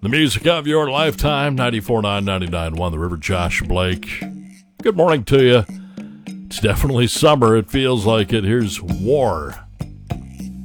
The music of your lifetime, 94.9, 99.1 The River. Josh Blake. Good morning to you. It's definitely summer. It feels like it. Here's War.